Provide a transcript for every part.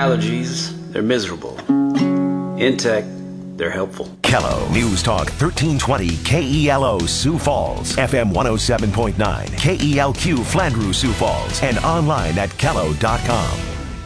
allergies, they're miserable. In tech, they're helpful. Kello News Talk 1320 KELO Sioux Falls, FM 107.9 KELQ Flandreau Sioux Falls, and online at kello.com.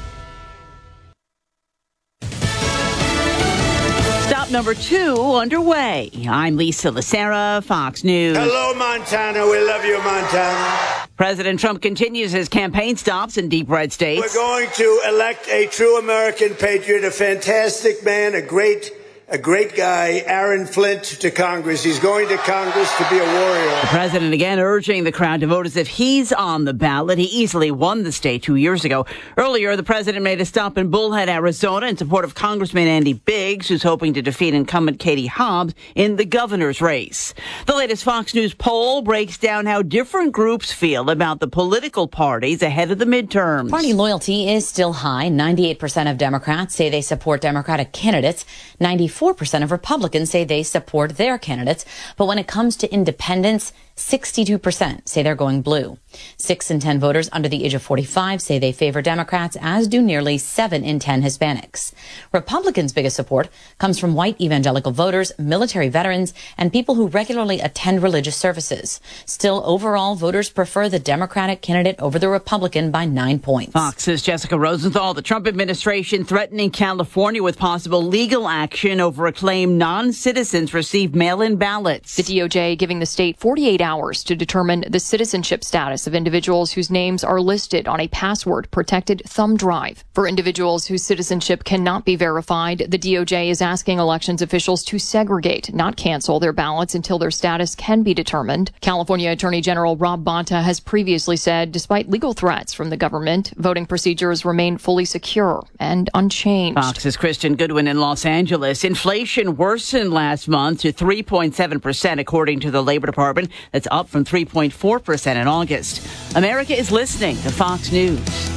Stop number 2 underway. I'm Lisa Lacera, Fox News. Hello, Montana. We love you, Montana. President Trump continues his campaign stops in deep red states. We're going to elect a true American patriot, a fantastic man, a great guy, Aaron Flint, to Congress. He's going to Congress to be a warrior. The president again urging the crowd to vote as if he's on the ballot. He easily won the state 2 years ago. Earlier, the president made a stop in Bullhead, Arizona, in support of Congressman Andy Biggs, who's hoping to defeat incumbent Katie Hobbs in the governor's race. The latest Fox News poll breaks down how different groups feel about the political parties ahead of the midterms. Party loyalty is still high. 98% of Democrats say they support Democratic candidates. 94% of Republicans say they support their candidates. But when it comes to independents, 62% say they're going blue. 6 in 10 voters under the age of 45 say they favor Democrats, as do nearly 7 in 10 Hispanics. Republicans' biggest support comes from white evangelical voters, military veterans, and people who regularly attend religious services. Still, overall, voters prefer the Democratic candidate over the Republican by 9 points. Fox's Jessica Rosenthal. The Trump administration threatening California with possible legal action over a claim non-citizens receive mail-in ballots. The DOJ giving the state 48 hours to determine the citizenship status of individuals whose names are listed on a password-protected thumb drive. For individuals whose citizenship cannot be verified, the DOJ is asking elections officials to segregate, not cancel their ballots until their status can be determined. California Attorney General Rob Bonta has previously said, despite legal threats from the government, voting procedures remain fully secure and unchanged. Fox's Christian Goodwin in Los Angeles. Inflation worsened last month to 3.7%, according to the Labor Department. That's up from 3.4% in August. America is listening to Fox News.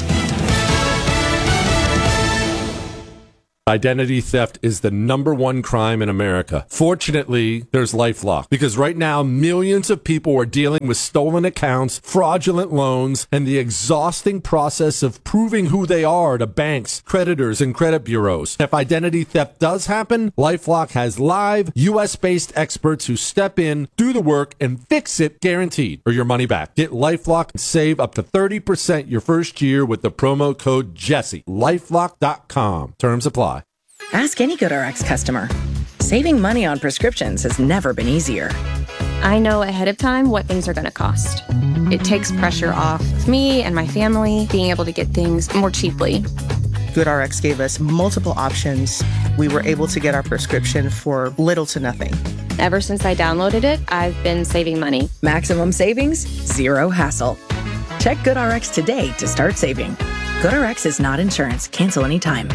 Identity theft is the #1 crime in America. Fortunately, there's LifeLock, because right now millions of people are dealing with stolen accounts, fraudulent loans, and the exhausting process of proving who they are to banks, creditors, and credit bureaus. If identity theft does happen, LifeLock has live, U.S.-based experts who step in, do the work, and fix it guaranteed, or your money back. Get LifeLock and save up to 30% your first year with the promo code Jesse. LifeLock.com. Terms apply. Ask any GoodRx customer. Saving money on prescriptions has never been easier. I know ahead of time what things are going to cost. It takes pressure off me and my family being able to get things more cheaply. GoodRx gave us multiple options. We were able to get our prescription for little to nothing. Ever since I downloaded it, I've been saving money. Maximum savings, zero hassle. Check GoodRx today to start saving. GoodRx is not insurance. Cancel anytime.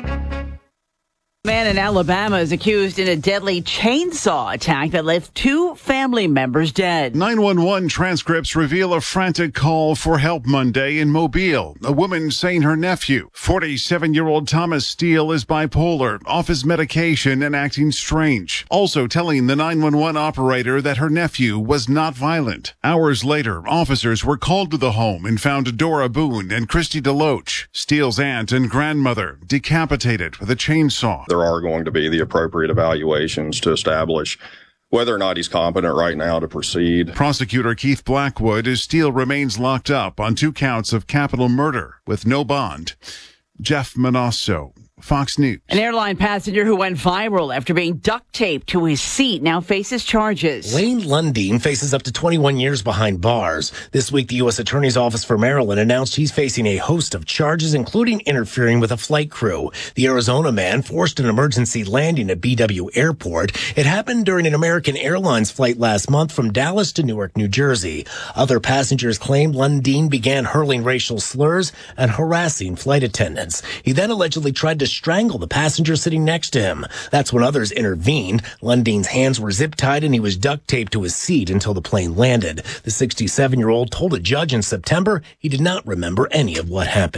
A man in Alabama is accused in a deadly chainsaw attack that left 2 family members dead. 911 transcripts reveal a frantic call for help Monday in Mobile. A woman saying her nephew, 47-year-old Thomas Steele, is bipolar, off his medication and acting strange. Also telling the 911 operator that her nephew was not violent. Hours later, officers were called to the home and found Dora Boone and Christy DeLoach, Steele's aunt and grandmother, decapitated with a chainsaw. There are going to be the appropriate evaluations to establish whether or not he's competent right now to proceed. Prosecutor Keith Blackwood, as Steele remains locked up on 2 counts of capital murder with no bond. Jeff Manasso, Fox News. An airline passenger who went viral after being duct taped to his seat now faces charges. Wayne Lundeen faces up to 21 years behind bars. This week, the U.S. Attorney's Office for Maryland announced he's facing a host of charges, including interfering with a flight crew. The Arizona man forced an emergency landing at BW Airport. It happened during an American Airlines flight last month from Dallas to Newark, New Jersey. Other passengers claimed Lundeen began hurling racial slurs and harassing flight attendants. He then allegedly tried to strangle the passenger sitting next to him. That's when others intervened. Lundeen's hands were zip-tied and he was duct taped to his seat until the plane landed. The 67-year-old told a judge in September he did not remember any of what happened.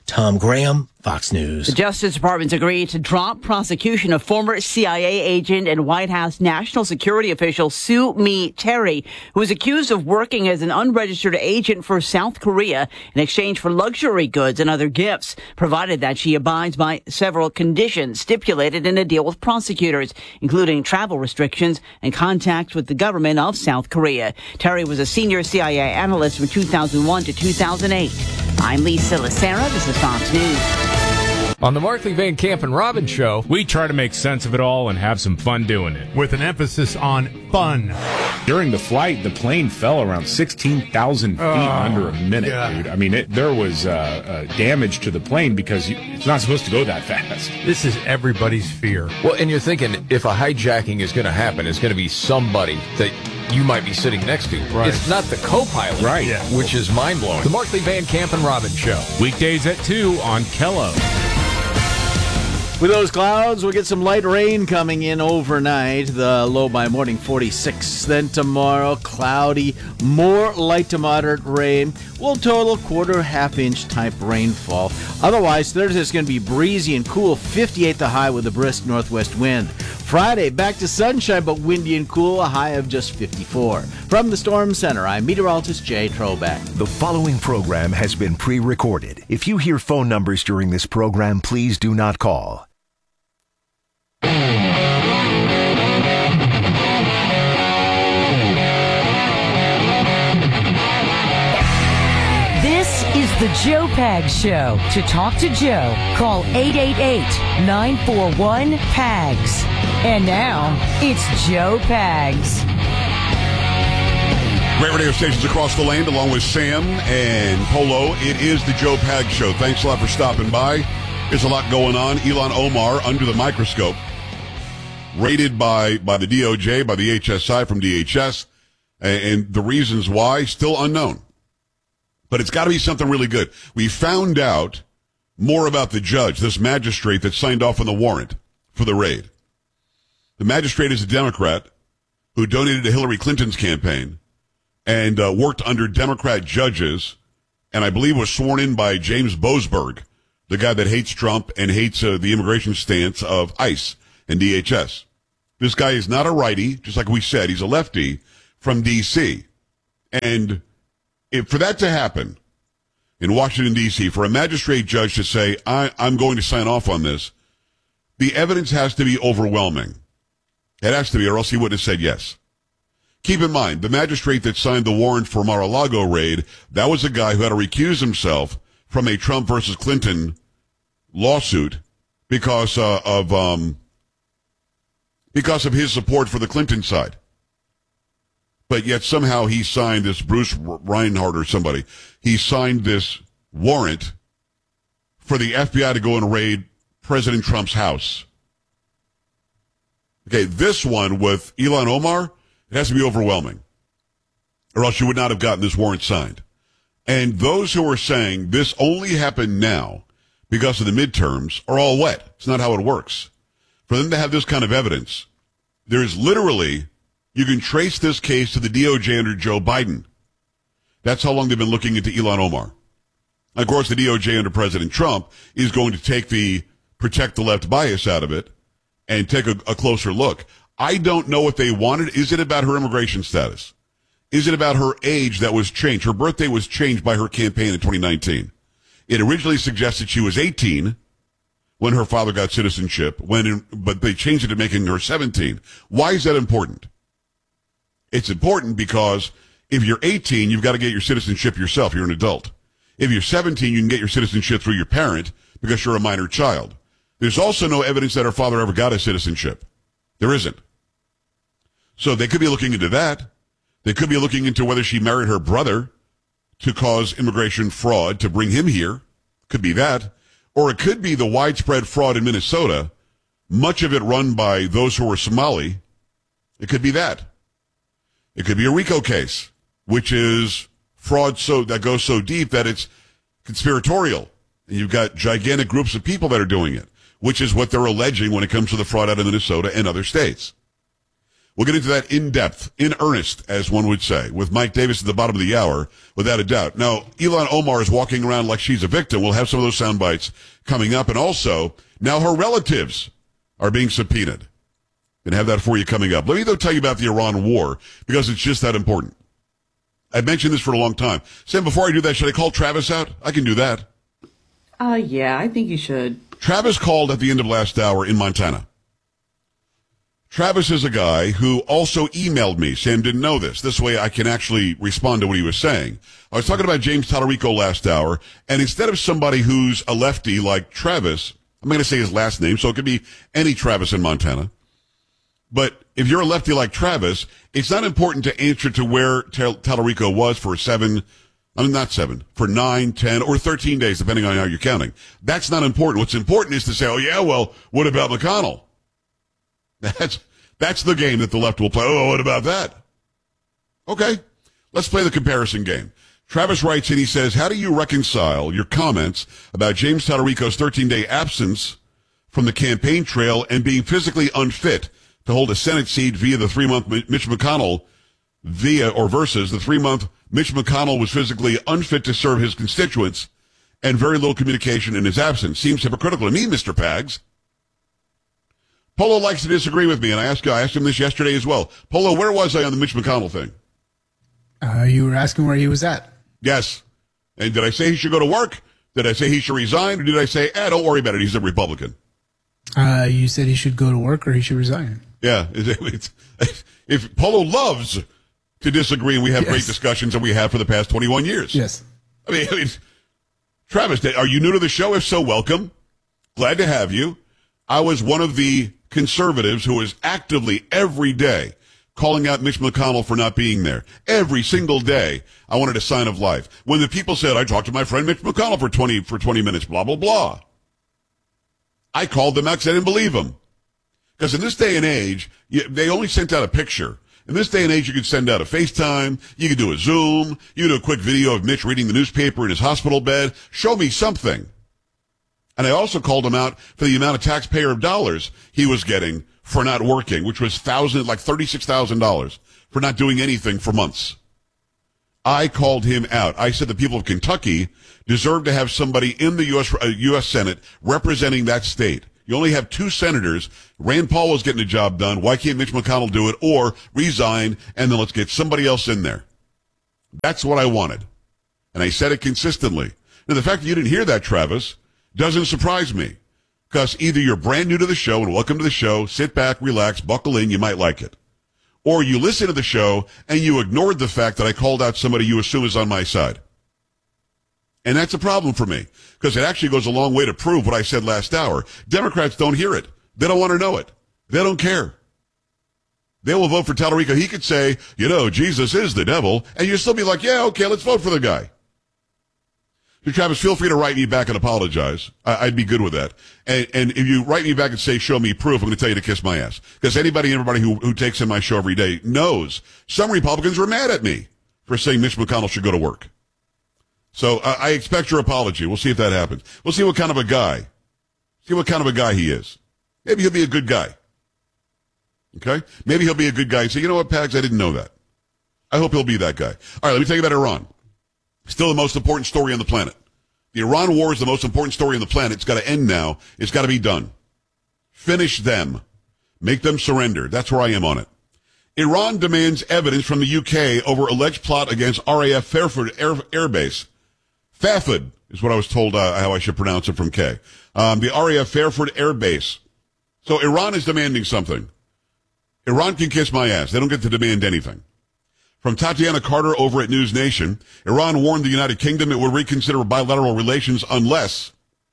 Tom Graham, Fox News. The Justice Department's agreed to drop prosecution of former CIA agent and White House national security official Sue Mi Terry, who is accused of working as an unregistered agent for South Korea in exchange for luxury goods and other gifts, provided that she abides by several conditions stipulated in a deal with prosecutors, including travel restrictions and contact with the government of South Korea. Terry was a senior CIA analyst from 2001 to 2008. I'm Lisa Lacera. This is Fox News. On the Markley, Van Camp and Robbins show, we try to make sense of it all and have some fun doing it. With an emphasis on fun. During the flight, the plane fell around 16,000 feet under a minute, dude. I mean, there was damage to the plane because it's not supposed to go that fast. This is everybody's fear. Well, and you're thinking, if a hijacking is going to happen, it's going to be somebody that you might be sitting next to. Right. It's not the co-pilot, right? Yeah. Which is mind-blowing. The Markley, Van Camp and Robbins show. Weekdays at 2 on Kello. With those clouds, we'll get some light rain coming in overnight. The low by morning 46. Then tomorrow, cloudy, more light to moderate rain. Will total quarter, half-inch type rainfall. Otherwise, Thursday's going to be breezy and cool. 58 the high with a brisk northwest wind. Friday, back to sunshine, but windy and cool. A high of just 54. From the Storm Center, I'm meteorologist Jay Trobeck. The following program has been pre-recorded. If you hear phone numbers during this program, please do not call. This is the Joe Pags Show. To talk to Joe, call 888-941-PAGS. And now, it's Joe Pags. Great radio stations across the land, along with Sam and Polo. It is the Joe Pags Show. Thanks a lot for stopping by. There's a lot going on. Ilhan Omar under the microscope, raided by the DOJ, by the HSI from DHS, and the reasons why, still unknown. But it's got to be something really good. We found out more about the judge, this magistrate that signed off on the warrant for the raid. The magistrate is a Democrat who donated to Hillary Clinton's campaign and worked under Democrat judges, and I believe was sworn in by James Boasberg, the guy that hates Trump and hates the immigration stance of ICE and DHS. This guy is not a righty, just like we said. He's a lefty from D.C. And for that to happen in Washington, D.C., for a magistrate judge to say, I'm going to sign off on this, the evidence has to be overwhelming. It has to be, or else he wouldn't have said yes. Keep in mind, the magistrate that signed the warrant for Mar-a-Lago raid, that was a guy who had to recuse himself from a Trump versus Clinton lawsuit because of his support for the Clinton side. But yet somehow he signed this, Bruce Reinhardt or somebody, he signed this warrant for the FBI to go and raid President Trump's house. Okay, this one with Ilhan Omar, it has to be overwhelming, or else you would not have gotten this warrant signed. And those who are saying this only happened now because of the midterms are all wet. It's not how it works. For them to have this kind of evidence, there is literally, you can trace this case to the DOJ under Joe Biden. That's how long they've been looking into Ilhan Omar. Of course, the DOJ under President Trump is going to take the protect the left bias out of it and take a closer look. I don't know what they wanted. Is it about her immigration status? Is it about her age that was changed? Her birthday was changed by her campaign in 2019. It originally suggested she was 18 when her father got citizenship, but they changed it to making her 17. Why is that important? It's important because if you're 18, you've got to get your citizenship yourself. You're an adult. If you're 17, you can get your citizenship through your parent because you're a minor child. There's also no evidence that her father ever got a citizenship. There isn't. So they could be looking into that. They could be looking into whether she married her brother to cause immigration fraud to bring him here. Could be that. Or it could be the widespread fraud in Minnesota, much of it run by those who are Somali. It could be that. It could be a RICO case, which is fraud that goes so deep that it's conspiratorial. And you've got gigantic groups of people that are doing it, which is what they're alleging when it comes to the fraud out of Minnesota and other states. We'll get into that in depth, in earnest, as one would say, with Mike Davis at the bottom of the hour, without a doubt. Now, Ilhan Omar is walking around like she's a victim. We'll have some of those sound bites coming up. And also, now her relatives are being subpoenaed. And have that for you coming up. Let me, though, tell you about the Iran war, because it's just that important. I've mentioned this for a long time. Sam, before I do that, should I call Travis out? I can do that. Yeah, I think you should. Travis called at the end of last hour in Montana. Travis is a guy who also emailed me. Sam didn't know this. This way I can actually respond to what he was saying. I was talking about James Tallarico last hour, and instead of somebody who's a lefty like Travis, I'm going to say his last name, so it could be any Travis in Montana. But if you're a lefty like Travis, it's not important to answer to where Tallarico was for 9, 10, or 13 days, depending on how you're counting. That's not important. What's important is to say, oh yeah, well, what about McConnell? That's the game that the left will play. Oh, what about that? Okay, let's play the comparison game. Travis writes in, he says, how do you reconcile your comments about James Tallarico's 13-day absence from the campaign trail and being physically unfit to hold a Senate seat via the 3-month Mitch McConnell versus the 3-month Mitch McConnell was physically unfit to serve his constituents and very little communication in his absence? Seems hypocritical to me, Mr. Pags. Polo likes to disagree with me, and I asked him this yesterday as well. Polo, where was I on the Mitch McConnell thing? You were asking where he was at. Yes. And did I say he should go to work? Did I say he should resign? Or did I say, don't worry about it, he's a Republican? You said he should go to work or he should resign. Yeah. If Polo loves to disagree, and we have great discussions that we have for the past 21 years. Yes. I mean, Travis, are you new to the show? If so, welcome. Glad to have you. I was one of the conservatives who was actively every day calling out Mitch McConnell for not being there. Every single day, I wanted a sign of life. When the people said, I talked to my friend Mitch McConnell for 20 minutes, blah, blah, blah. I called them out because I didn't believe them. Because in this day and age, they only sent out a picture. In this day and age, you could send out a FaceTime, you could do a Zoom, you could do a quick video of Mitch reading the newspaper in his hospital bed. Show me something. And I also called him out for the amount of taxpayer dollars he was getting for not working, which was $36,000 for not doing anything for months. I called him out. I said the people of Kentucky deserve to have somebody in the U.S. Senate representing that state. You only have 2 senators. Rand Paul was getting the job done. Why can't Mitch McConnell do it or resign, and then let's get somebody else in there? That's what I wanted. And I said it consistently. Now, the fact that you didn't hear that, Travis, doesn't surprise me, because either you're brand new to the show and welcome to the show, sit back, relax, buckle in, you might like it. Or you listen to the show and you ignored the fact that I called out somebody you assume is on my side. And that's a problem for me, because it actually goes a long way to prove what I said last hour. Democrats don't hear it. They don't want to know it. They don't care. They will vote for Tallarico. He could say, Jesus is the devil, and you'll still be like, yeah, okay, let's vote for the guy. So, Travis, feel free to write me back and apologize. I'd be good with that. And if you write me back and say, show me proof, I'm going to tell you to kiss my ass. Because everybody who takes in my show every day knows some Republicans were mad at me for saying Mitch McConnell should go to work. So I expect your apology. We'll see if that happens. We'll see what kind of a guy he is. Maybe he'll be a good guy. Okay? Maybe he'll be a good guy and say, you know what, Pags, I didn't know that. I hope he'll be that guy. All right, let me tell you about Iran. Still the most important story on the planet. The Iran war is the most important story on the planet. It's got to end now. It's got to be done. Finish them. Make them surrender. That's where I am on it. Iran demands evidence from the UK over alleged plot against RAF Fairford Air Base. Fairford is what I was told how I should pronounce it from K. The RAF Fairford Air Base. So Iran is demanding something. Iran can kiss my ass. They don't get to demand anything. From Tatiana Carter over at News Nation, Iran warned the United Kingdom it would reconsider bilateral relations unless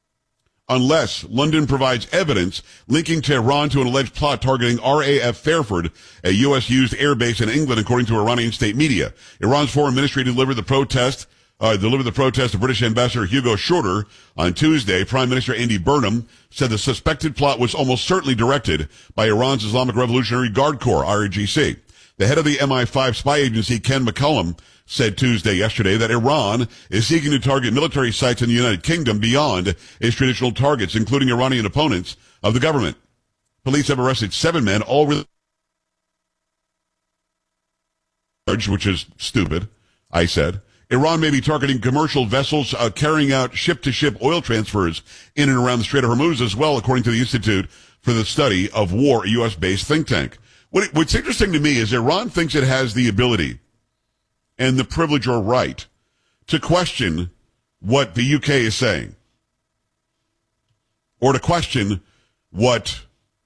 London provides evidence linking Tehran to an alleged plot targeting RAF Fairford, a U.S.-used air base in England, according to Iranian state media. Iran's foreign ministry delivered the protest to British Ambassador Hugo Shorter on Tuesday. Prime Minister Andy Burnham said the suspected plot was almost certainly directed by Iran's Islamic Revolutionary Guard Corps, IRGC. The head of the MI5 spy agency, Ken McCullum, said yesterday, that Iran is seeking to target military sites in the United Kingdom beyond its traditional targets, including Iranian opponents of the government. Police have arrested 7 men, all which is stupid, I said. Iran may be targeting commercial vessels carrying out ship-to-ship oil transfers in and around the Strait of Hormuz as well, according to the Institute for the Study of War, a U.S.-based think tank. What's interesting to me is Iran thinks it has the ability and the privilege or right to question what the UK is saying, or to question what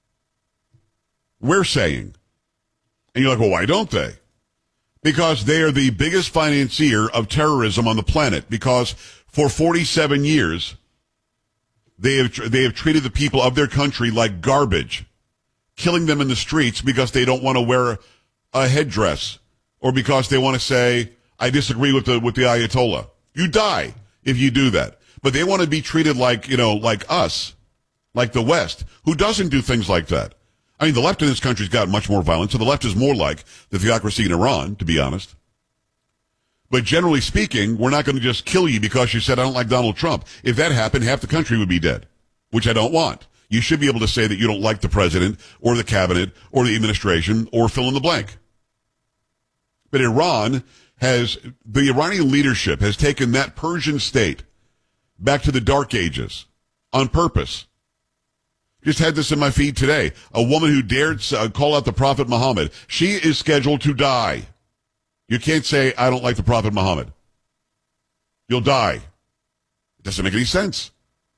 we're saying. And you're like, well, why don't they? Because they are the biggest financier of terrorism on the planet. Because for 47 years, they have treated the people of their country like garbage, killing them in the streets because they don't want to wear a headdress, or because they want to say, I disagree with the Ayatollah. You die if you do that. But they want to be treated like, like us, like the West, who doesn't do things like that. I mean, the left in this country's got much more violent, so the left is more like the theocracy in Iran, to be honest. But generally speaking, we're not going to just kill you because you said I don't like Donald Trump. If that happened, half the country would be dead, which I don't want. You should be able to say that you don't like the president or the cabinet or the administration or fill in the blank. But the Iranian leadership has taken that Persian state back to the Dark Ages on purpose. Just had this in my feed today. A woman who dared call out the Prophet Muhammad. She is scheduled to die. You can't say, I don't like the Prophet Muhammad. You'll die. It doesn't make any sense.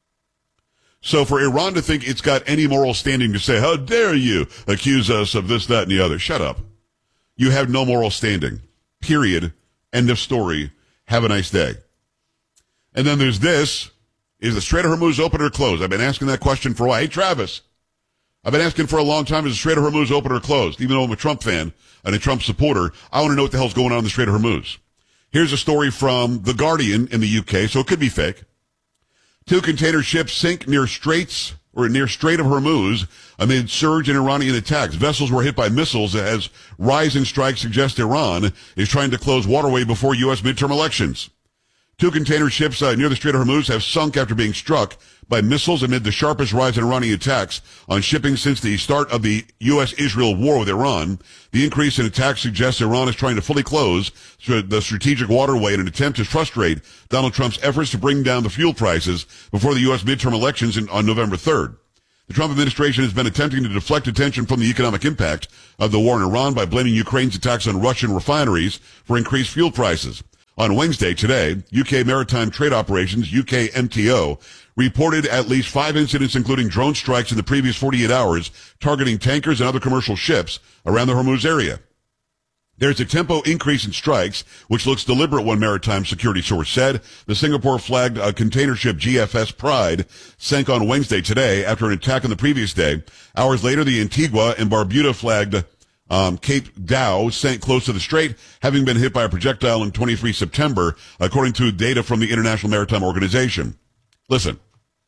So for Iran to think it's got any moral standing to say, how dare you accuse us of this, that, and the other. Shut up. You have no moral standing. Period. End of story. Have a nice day. And then there's this. Is the Strait of Hormuz open or closed? I've been asking that question for a while. Hey, Travis, I've been asking for a long time, is the Strait of Hormuz open or closed? Even though I'm a Trump fan and a Trump supporter, I want to know what the hell's going on in the Strait of Hormuz. Here's a story from The Guardian in the UK, so it could be fake. 2 container ships sink near Strait of Hormuz amid surge in Iranian attacks. Vessels were hit by missiles as rising strikes suggest Iran is trying to close waterway before U.S. midterm elections. 2 container ships near the Strait of Hormuz have sunk after being struck by missiles amid the sharpest rise in Iranian attacks on shipping since the start of the U.S.-Israel war with Iran. The increase in attacks suggests Iran is trying to fully close the strategic waterway in an attempt to frustrate Donald Trump's efforts to bring down the fuel prices before the U.S. midterm elections on November 3rd. The Trump administration has been attempting to deflect attention from the economic impact of the war in Iran by blaming Ukraine's attacks on Russian refineries for increased fuel prices. On Wednesday, today, UK Maritime Trade Operations, UK MTO, reported at least 5 incidents, including drone strikes in the previous 48 hours, targeting tankers and other commercial ships around the Hormuz area. There's a tempo increase in strikes, which looks deliberate, one maritime security source said. The Singapore-flagged container ship GFS Pride sank on Wednesday today after an attack on the previous day. Hours later, the Antigua and Barbuda-flagged Cape Dow sank close to the strait, having been hit by a projectile on 23 September, according to data from the International Maritime Organization. Listen,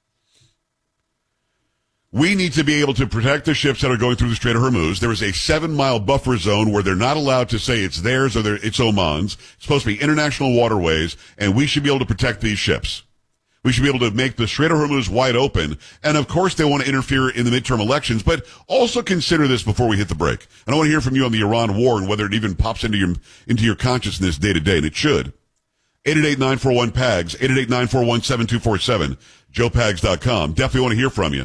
we need to be able to protect the ships that are going through the Strait of Hormuz. There is a 7-mile buffer zone where they're not allowed to say it's theirs or it's Oman's. It's supposed to be international waterways, and we should be able to protect these ships. We should be able to make the Strait of Hormuz wide open. And of course, they want to interfere in the midterm elections, but also consider this before we hit the break. And I want to hear from you on the Iran war and whether it even pops into your consciousness day to day, and it should. 888-941-PAGS, 888-941-7247, joepags.com. Definitely want to hear from you.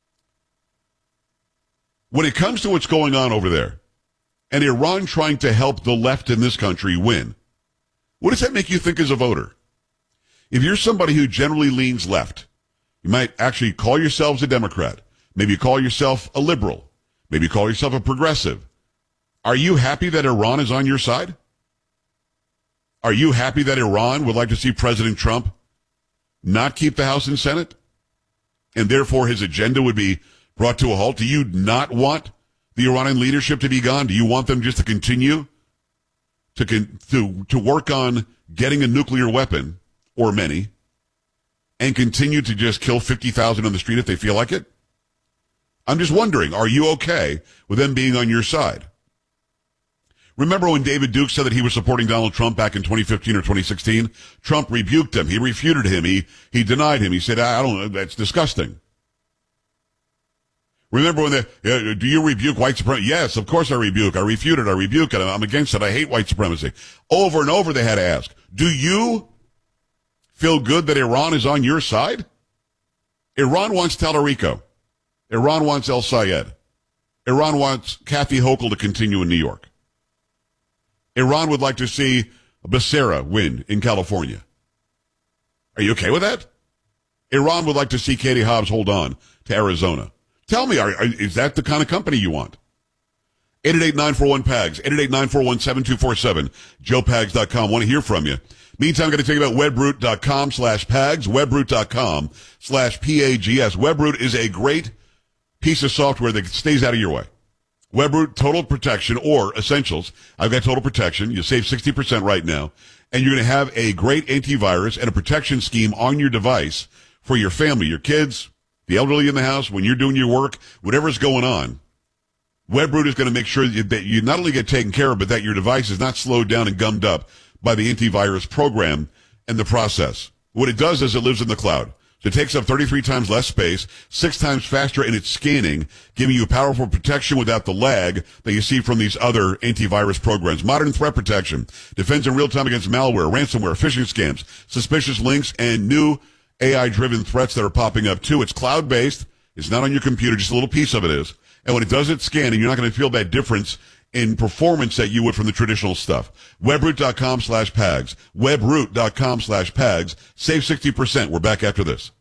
When it comes to what's going on over there, and Iran trying to help the left in this country win, what does that make you think as a voter? If you're somebody who generally leans left, you might actually call yourselves a Democrat. Maybe call yourself a liberal. Maybe call yourself a progressive. Are you happy that Iran is on your side? Are you happy that Iran would like to see President Trump not keep the House and Senate? And therefore his agenda would be brought to a halt? Do you not want the Iranian leadership to be gone? Do you want them just to continue to work on getting a nuclear weapon, or many, and continue to just kill 50,000 on the street if they feel like it? I'm just wondering, are you okay with them being on your side? Remember when David Duke said that he was supporting Donald Trump back in 2015 or 2016? Trump rebuked him. He refuted him. He denied him. He said, I don't know, that's disgusting. Remember when do you rebuke white supremacy? Yes, of course I rebuke. I refute it. I rebuke it. I'm against it. I hate white supremacy. Over and over they had to ask, do you feel good that Iran is on your side? Iran wants Tallarico. Iran wants El Sayed. Iran wants Kathy Hochul to continue in New York. Iran would like to see Becerra win in California. Are you okay with that? Iran would like to see Katie Hobbs hold on to Arizona. Tell me, is that the kind of company you want? 888-941-PAGS, 888-941-7247, joepags.com. Want to hear from you. Meantime, I'm going to tell you about webroot.com/PAGS, webroot.com/PAGS. Webroot is a great piece of software that stays out of your way. Webroot Total Protection or Essentials. I've got Total Protection. You save 60% right now. And you're going to have a great antivirus and a protection scheme on your device for your family, your kids, the elderly in the house, when you're doing your work, whatever's going on. Webroot is going to make sure that you not only get taken care of, but that your device is not slowed down and gummed up by the antivirus program and the process. What it does is it lives in the cloud. So it takes up 33 times less space, 6 times faster in its scanning, giving you powerful protection without the lag that you see from these other antivirus programs. Modern threat protection defends in real time against malware, ransomware, phishing scams, suspicious links, and new AI-driven threats that are popping up too. It's cloud-based. It's not on your computer. Just a little piece of it is. And when it does its scanning, you're not going to feel that difference in performance that you would from the traditional stuff. Webroot.com/PAGS. Webroot.com/PAGS. Save 60%. We're back after this.